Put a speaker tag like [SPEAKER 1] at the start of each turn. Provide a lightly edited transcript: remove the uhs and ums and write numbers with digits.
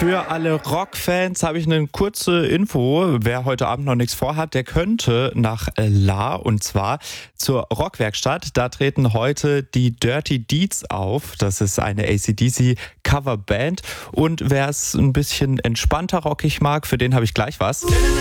[SPEAKER 1] Für alle Rockfans habe ich eine kurze Info. Wer heute Abend noch nichts vorhat, der könnte nach La, und zwar zur Rockwerkstatt. Da treten heute die Dirty Deeds auf. Das ist eine AC/DC-Coverband. Und wer es ein bisschen entspannter rockig mag, für den habe ich gleich was.